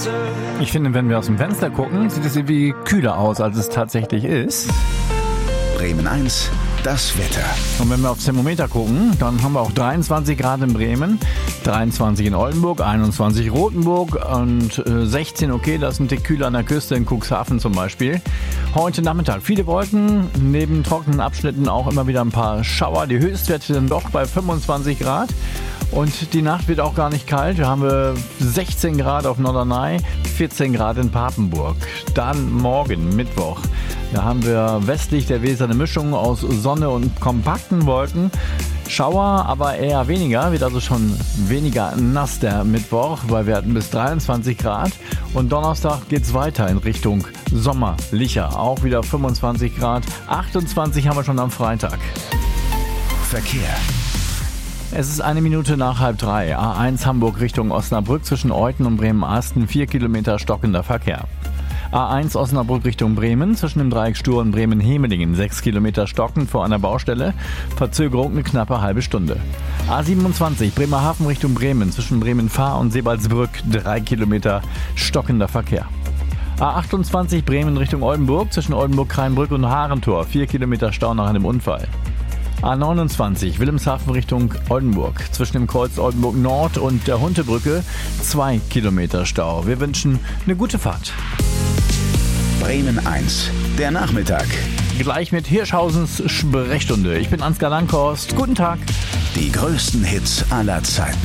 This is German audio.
Ich finde, wenn wir aus dem Fenster gucken, sieht es irgendwie kühler aus, als es tatsächlich ist. Bremen 1, das Wetter. Und wenn wir aufs Thermometer gucken, dann haben wir auch 23 Grad in Bremen, 23 in Oldenburg, 21 Rothenburg und 16, okay, das ist ein Tick kühler an der Küste in Cuxhaven zum Beispiel. Heute Nachmittag viele Wolken, neben trockenen Abschnitten auch immer wieder ein paar Schauer. Die Höchstwerte sind doch bei 25 Grad. Und die Nacht wird auch gar nicht kalt. Wir haben 16 Grad auf Norderney, 14 Grad in Papenburg. Dann morgen, Mittwoch. Da haben wir westlich der Weser eine Mischung aus Sonne und kompakten Wolken. Schauer, aber eher weniger. Wird also schon weniger nass der Mittwoch, weil wir hatten bis 23 Grad. Und Donnerstag geht's weiter in Richtung sommerlicher. Auch wieder 25 Grad. 28 haben wir schon am Freitag. Verkehr. Es ist 1 Minute nach 2:30. A1 Hamburg Richtung Osnabrück zwischen Euthen und Bremen-Asten 4 Kilometer stockender Verkehr. A1 Osnabrück Richtung Bremen zwischen dem Dreieck Stur und Bremen-Hemelingen 6 Kilometer stockend vor einer Baustelle. Verzögerung eine knappe halbe Stunde. A27 Bremerhaven Richtung Bremen zwischen Bremen-Fahr und Sebalsbrück 3 Kilometer stockender Verkehr. A28 Bremen Richtung Oldenburg zwischen Oldenburg-Kreinbrück und Harentor 4 Kilometer Stau nach einem Unfall. A29 Wilhelmshaven Richtung Oldenburg zwischen dem Kreuz Oldenburg Nord und der Huntebrücke 2 Kilometer Stau. Wir wünschen eine gute Fahrt. Bremen 1, der Nachmittag. Gleich mit Hirschhausens Sprechstunde. Ich bin Ansgar Langhorst. Guten Tag. Die größten Hits aller Zeiten.